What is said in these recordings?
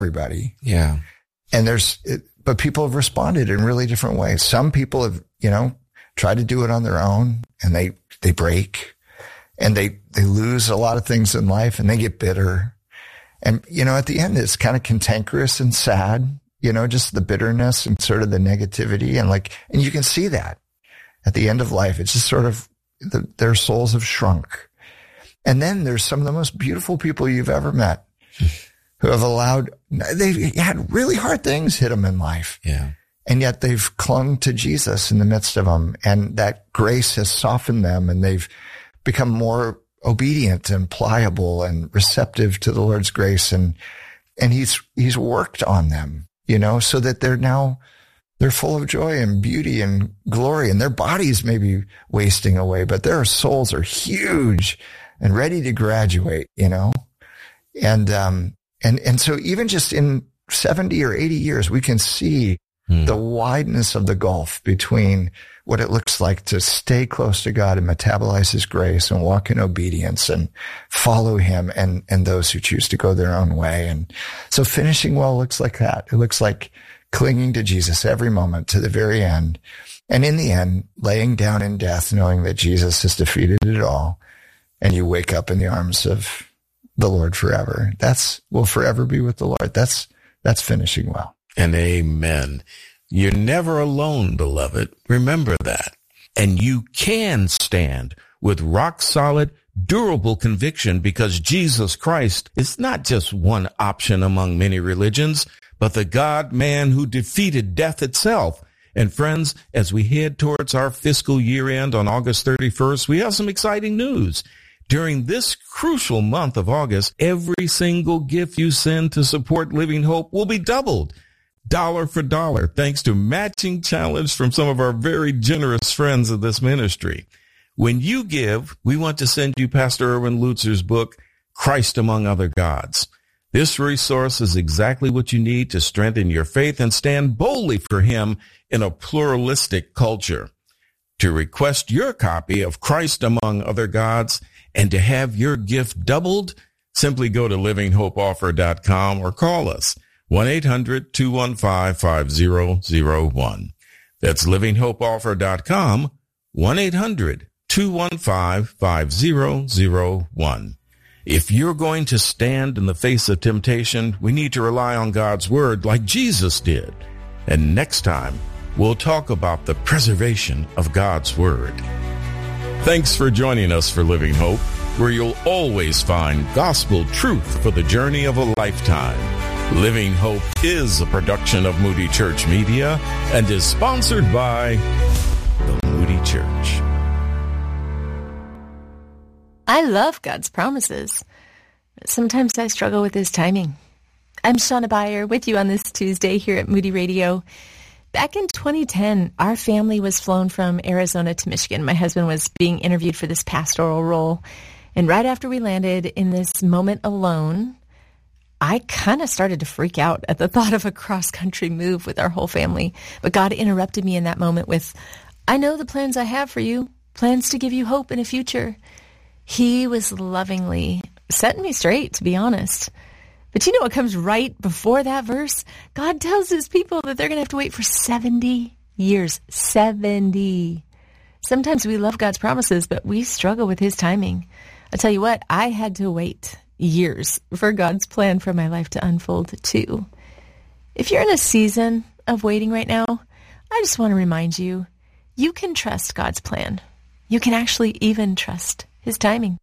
everybody. Yeah. And but people have responded in really different ways. Some people have, tried to do it on their own, and they break, and they lose a lot of things in life, and they get bitter. And, at the end, it's kind of cantankerous and sad, just the bitterness and sort of the negativity. And you can see that at the end of life. It's just sort of their souls have shrunk. And then there's some of the most beautiful people you've ever met who have they've had really hard things hit them in life. Yeah. And yet they've clung to Jesus in the midst of them. And that grace has softened them, and they've become more obedient and pliable and receptive to the Lord's grace. And he's worked on them, so that they're full of joy and beauty and glory, and their bodies may be wasting away, but their souls are huge and ready to graduate, and so even just in 70 or 80 years, we can see the wideness of the gulf between what it looks like to stay close to God and metabolize his grace and walk in obedience and follow him, and those who choose to go their own way. And so finishing well looks like that. It looks like clinging to Jesus every moment to the very end. And in the end, laying down in death, knowing that Jesus has defeated it all. And you wake up in the arms of the Lord forever. We'll forever be with the Lord. That's finishing well. And amen. You're never alone, beloved. Remember that. And you can stand with rock solid, durable conviction, because Jesus Christ is not just one option among many religions, but the God-man who defeated death itself. And friends, as we head towards our fiscal year end on August 31st, we have some exciting news. During this crucial month of August, every single gift you send to support Living Hope will be doubled, dollar for dollar, thanks to matching challenge from some of our very generous friends of this ministry. When you give, we want to send you Pastor Erwin Lutzer's book, Christ Among Other Gods. This resource is exactly what you need to strengthen your faith and stand boldly for him in a pluralistic culture. To request your copy of Christ Among Other Gods and to have your gift doubled, simply go to livinghopeoffer.com or call us 1-800-215-5001. That's livinghopeoffer.com, 1-800-215-5001. If you're going to stand in the face of temptation, we need to rely on God's word like Jesus did. And next time, we'll talk about the preservation of God's word. Thanks for joining us for Living Hope, where you'll always find gospel truth for the journey of a lifetime. Living Hope is a production of Moody Church Media and is sponsored by the Moody Church. I love God's promises. Sometimes I struggle with his timing. I'm Shauna Beyer with you on this Tuesday here at Moody Radio. Back in 2010, our family was flown from Arizona to Michigan. My husband was being interviewed for this pastoral role. And right after we landed in this moment alone, I kind of started to freak out at the thought of a cross-country move with our whole family. But God interrupted me in that moment with, I know the plans I have for you, plans to give you hope and a future. He was lovingly setting me straight, to be honest. But you know what comes right before that verse? God tells his people that they're going to have to wait for 70 years. 70. Sometimes we love God's promises, but we struggle with his timing. I'll tell you what, I had to wait years for God's plan for my life to unfold too. If you're in a season of waiting right now, I just want to remind you, you can trust God's plan. You can actually even trust his timing.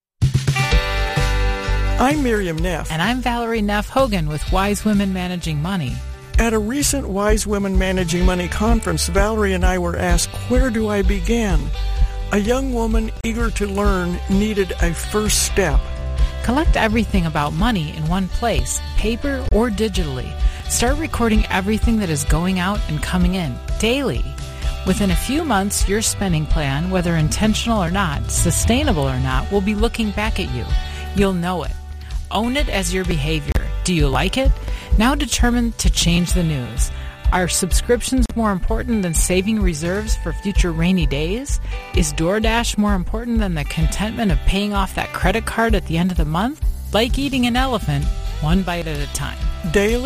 I'm Miriam Neff. And I'm Valerie Neff Hogan with Wise Women Managing Money. At a recent Wise Women Managing Money conference, Valerie and I were asked, where do I begin? A young woman eager to learn needed a first step. Collect everything about money in one place, paper or digitally. Start recording everything that is going out and coming in daily. Within a few months, your spending plan, whether intentional or not, sustainable or not, will be looking back at you. You'll know it. Own it as your behavior. Do you like it? Now determine to change the news. Are subscriptions more important than saving reserves for future rainy days? Is DoorDash more important than the contentment of paying off that credit card at the end of the month? Like eating an elephant, one bite at a time. Daily